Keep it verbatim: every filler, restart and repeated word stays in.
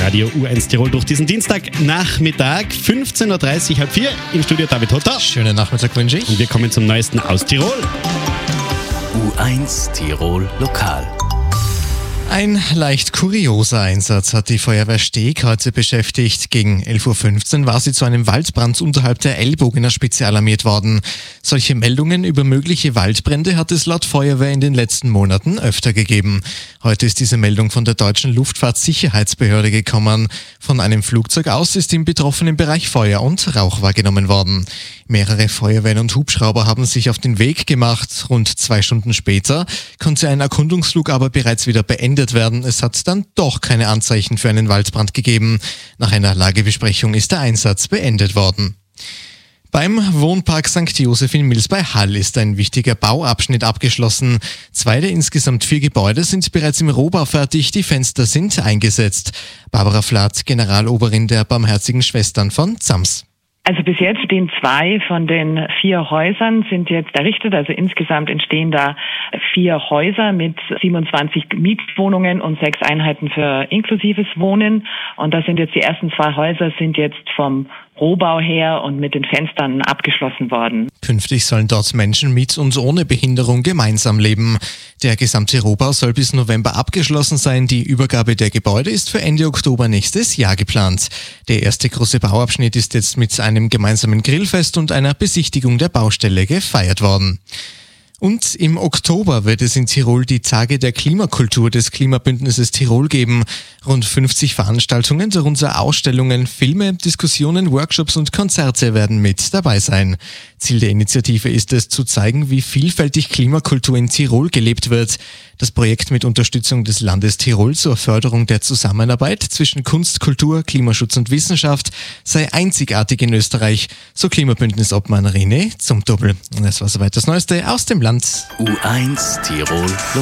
Radio U eins Tirol durch diesen Dienstagnachmittag, fünfzehn Uhr dreißig, halb vier, im Studio David Hotter. Schönen Nachmittag wünsche ich. Und wir kommen zum Neuesten aus Tirol. U eins Tirol Lokal. Ein leicht kurioser Einsatz hat die Feuerwehr Steg heute beschäftigt. Gegen elf Uhr fünfzehn war sie zu einem Waldbrand unterhalb der Ellbogener Spitze alarmiert worden. Solche Meldungen über mögliche Waldbrände hat es laut Feuerwehr in den letzten Monaten öfter gegeben. Heute ist diese Meldung von der Deutschen Luftfahrtsicherheitsbehörde gekommen. Von einem Flugzeug aus ist im betroffenen Bereich Feuer und Rauch wahrgenommen worden. Mehrere Feuerwehren und Hubschrauber haben sich auf den Weg gemacht. Rund zwei Stunden später konnte ein Erkundungsflug aber bereits wieder beendet werden. Es hat dann doch keine Anzeichen für einen Waldbrand gegeben. Nach einer Lagebesprechung ist der Einsatz beendet worden. Beim Wohnpark Sankt Josef in Mils bei Hall ist ein wichtiger Bauabschnitt abgeschlossen. Zwei der insgesamt vier Gebäude sind bereits im Rohbau fertig, die Fenster sind eingesetzt. Barbara Flath, Generaloberin der Barmherzigen Schwestern von Zams. Also bis jetzt stehen zwei von den vier Häusern sind jetzt errichtet. Also insgesamt entstehen da vier Häuser mit siebenundzwanzig Mietwohnungen und sechs Einheiten für inklusives Wohnen. Und da sind jetzt die ersten zwei Häuser sind jetzt vom Rohbau her und mit den Fenstern abgeschlossen worden. Künftig sollen dort Menschen mit und ohne Behinderung gemeinsam leben. Der gesamte Rohbau soll bis November abgeschlossen sein. Die Übergabe der Gebäude ist für Ende Oktober nächstes Jahr geplant. Der erste große Bauabschnitt ist jetzt mit einem gemeinsamen Grillfest und einer Besichtigung der Baustelle gefeiert worden. Und im Oktober wird es in Tirol die Tage der Klimakultur des Klimabündnisses Tirol geben. Rund fünfzig Veranstaltungen, darunter Ausstellungen, Filme, Diskussionen, Workshops und Konzerte werden mit dabei sein. Ziel der Initiative ist es, zu zeigen, wie vielfältig Klimakultur in Tirol gelebt wird. Das Projekt mit Unterstützung des Landes Tirol zur Förderung der Zusammenarbeit zwischen Kunst, Kultur, Klimaschutz und Wissenschaft sei einzigartig in Österreich, so Klimabündnisobmann René Zumtobel. Und das war soweit das Neueste aus dem Land. U eins Tirol Lokal.